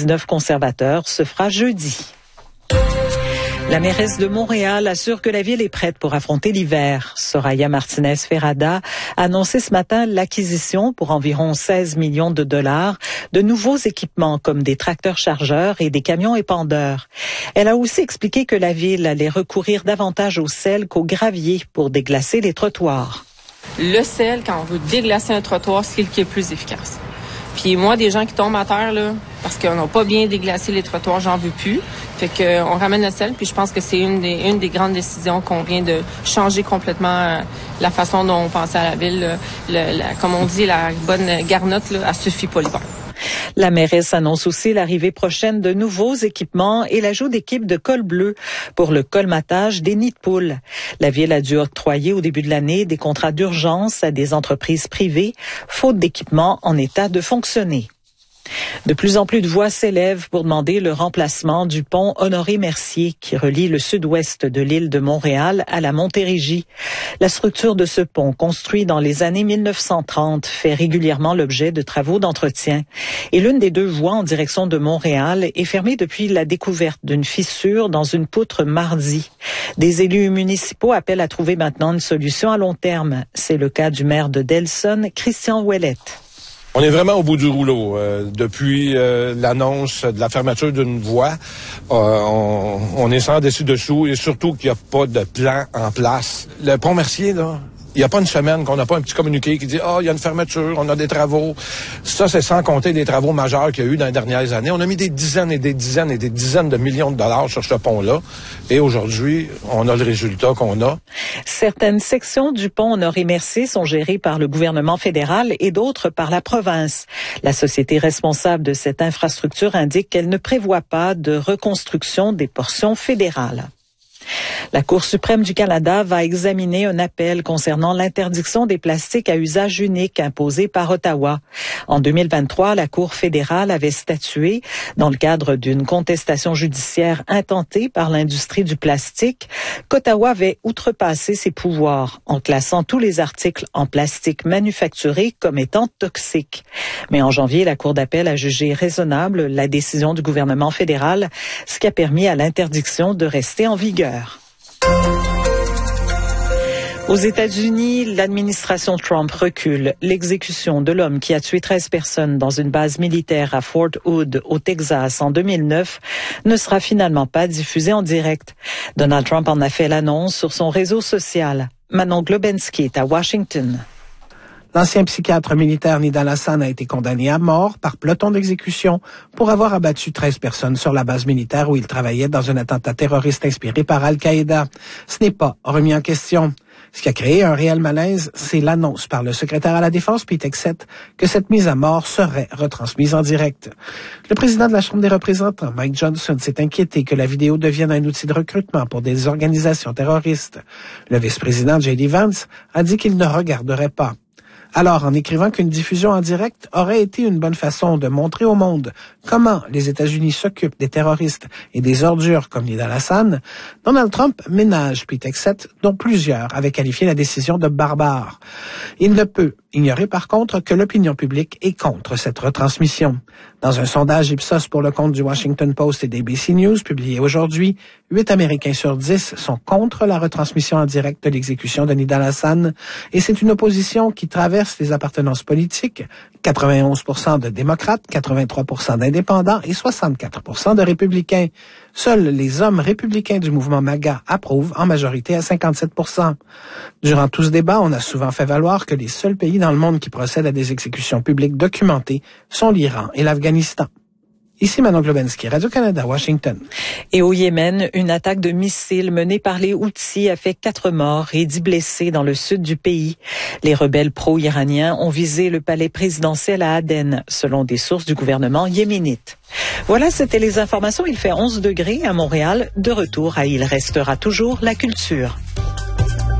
19 conservateurs se fera jeudi. La mairesse de Montréal assure que la ville est prête pour affronter l'hiver. Soraya Martinez Ferrada a annoncé ce matin l'acquisition pour environ 16 millions de dollars de nouveaux équipements comme des tracteurs chargeurs et des camions épandeurs. Elle a aussi expliqué que la ville allait recourir davantage au sel qu'au gravier pour déglacer les trottoirs. Le sel, quand on veut déglacer un trottoir, c'est le qui est le plus efficace. Puis moi, des gens qui tombent à terre, là, parce qu'on n'a pas bien déglacé les trottoirs, j'en veux plus. Fait qu'on ramène le sel, puis je pense que c'est une des grandes décisions qu'on vient de changer complètement la façon dont on pensait à la ville. Comme on dit, la bonne garnotte, là, elle suffit pas l'hiver. La mairesse annonce aussi l'arrivée prochaine de nouveaux équipements et l'ajout d'équipes de colle bleu pour le colmatage des nids de poules. La ville a dû octroyer au début de l'année des contrats d'urgence à des entreprises privées, faute d'équipements en état de fonctionner. De plus en plus de voix s'élèvent pour demander le remplacement du pont Honoré-Mercier qui relie le sud-ouest de l'île de Montréal à la Montérégie. La structure de ce pont, construit dans les années 1930, fait régulièrement l'objet de travaux d'entretien. Et l'une des deux voies en direction de Montréal est fermée depuis la découverte d'une fissure dans une poutre mardi. Des élus municipaux appellent à trouver maintenant une solution à long terme. C'est le cas du maire de Delson, Christian Ouellette. On est vraiment au bout du rouleau. Depuis l'annonce de la fermeture d'une voie, on est sans dessus-dessous et surtout qu'il n'y a pas de plan en place. Le pont Mercier, là, il n'y a pas une semaine qu'on n'a pas un petit communiqué qui dit « Ah, il y a une fermeture, on a des travaux ». Ça, c'est sans compter des travaux majeurs qu'il y a eu dans les dernières années. On a mis des dizaines et des dizaines et des dizaines de millions de dollars sur ce pont-là. Et aujourd'hui, on a le résultat qu'on a. Certaines sections du pont Honoré-Mercier sont gérées par le gouvernement fédéral et d'autres par la province. La société responsable de cette infrastructure indique qu'elle ne prévoit pas de reconstruction des portions fédérales. La Cour suprême du Canada va examiner un appel concernant l'interdiction des plastiques à usage unique imposée par Ottawa. En 2023, la Cour fédérale avait statué, dans le cadre d'une contestation judiciaire intentée par l'industrie du plastique, qu'Ottawa avait outrepassé ses pouvoirs en classant tous les articles en plastique manufacturé comme étant toxiques. Mais en janvier, la Cour d'appel a jugé raisonnable la décision du gouvernement fédéral, ce qui a permis à l'interdiction de rester en vigueur. Aux États-Unis, l'administration Trump recule. L'exécution de l'homme qui a tué 13 personnes dans une base militaire à Fort Hood, au Texas, en 2009, ne sera finalement pas diffusée en direct. Donald Trump en a fait l'annonce sur son réseau social. Manon Globensky est à Washington. L'ancien psychiatre militaire Nidal Hasan a été condamné à mort par peloton d'exécution pour avoir abattu 13 personnes sur la base militaire où il travaillait dans un attentat terroriste inspiré par Al-Qaïda. Ce n'est pas remis en question. Ce qui a créé un réel malaise, c'est l'annonce par le secrétaire à la Défense, Pete Hegseth, que cette mise à mort serait retransmise en direct. Le président de la Chambre des représentants, Mike Johnson, s'est inquiété que la vidéo devienne un outil de recrutement pour des organisations terroristes. Le vice-président J.D. Vance a dit qu'il ne regarderait pas. Alors, en écrivant qu'une diffusion en direct aurait été une bonne façon de montrer au monde comment les États-Unis s'occupent des terroristes et des ordures comme Nidal Hasan, Donald Trump ménage Pete Hegseth, dont plusieurs avaient qualifié la décision de barbare. Il ne peut ignorer par contre que l'opinion publique est contre cette retransmission. Dans un sondage Ipsos pour le compte du Washington Post et d'ABC News publié aujourd'hui, 8 Américains sur 10 sont contre la retransmission en direct de l'exécution de Nidal Hasan, et c'est une opposition qui traverse les appartenances politiques, 91% de démocrates, 83% d'indépendants et 64% de républicains. Seuls les hommes républicains du mouvement MAGA approuvent en majorité à 57%. Durant tout ce débat, on a souvent fait valoir que les seuls pays dans le monde qui procèdent à des exécutions publiques documentées sont l'Iran et l'Afghanistan. Ici Manon Globensky, Radio-Canada, Washington. Et au Yémen, une attaque de missiles menée par les Houthis a fait 4 morts et 10 blessés dans le sud du pays. Les rebelles pro-iraniens ont visé le palais présidentiel à Aden, selon des sources du gouvernement yéménite. Voilà, c'était les informations. Il fait 11 degrés à Montréal. De retour à Il restera toujours la culture.